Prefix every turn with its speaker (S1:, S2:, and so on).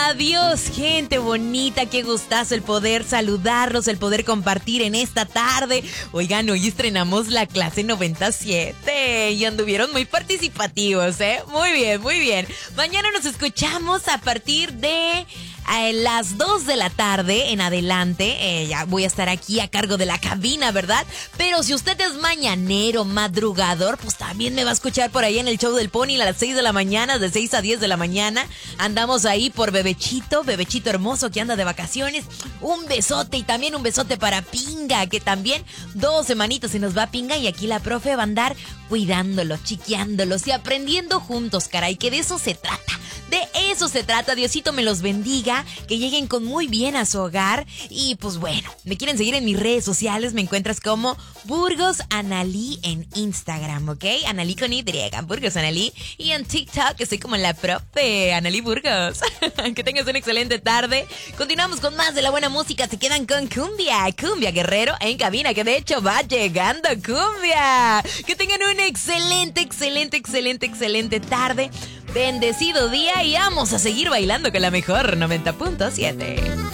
S1: Adiós, gente bonita, qué gustazo el poder saludarlos, el poder compartir en esta tarde. Oigan, hoy estrenamos la clase 97 y anduvieron muy participativos, ¿eh? Muy bien, muy bien. Mañana nos escuchamos a partir de las 2 de la tarde en adelante. Ya voy a estar aquí a cargo de la cabina, ¿verdad? Pero si usted es mañanero, madrugador, pues también me va a escuchar por ahí en el show del Pony a las 6 de la mañana, de 6 a 10 de la mañana. Andamos ahí por Bebechito hermoso que anda de vacaciones. Un besote y también un besote para Pinga, que también 2 semanitas se nos va a Pinga y aquí la profe va a andar cuidándolos, chiqueándolos y aprendiendo juntos, caray, que de eso se trata. De eso se trata, Diosito me los bendiga, que lleguen con muy bien a su hogar. Y pues bueno, me quieren seguir en mis redes sociales, me encuentras como Burgos Analí en Instagram, ¿ok? Analí con Y, Burgos Analí. Y en TikTok estoy como la profe Analí Burgos. Que tengas una excelente tarde. Continuamos con más de la buena música, se quedan con Cumbia Guerrero en cabina, que de hecho va llegando Cumbia. Que tengan una excelente tarde. Bendecido día y vamos a seguir bailando con la mejor 90.7.